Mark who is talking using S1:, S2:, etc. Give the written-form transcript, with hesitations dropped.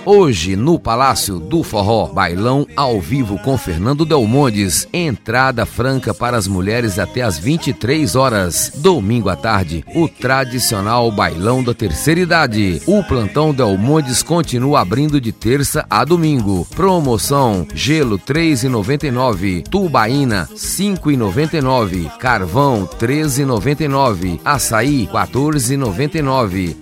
S1: Hoje, no Palácio do Forró, bailão ao vivo com Fernando Delmondes. Entrada franca para as mulheres até às 23 horas. Domingo à tarde, o tradicional bailão da terceira idade. O plantão Delmondes continua abrindo de terça a domingo. Promoção: gelo R$ 3,99, tubaína R$ 5,99, carvão R$ 13,99, açaí R$ 14,99.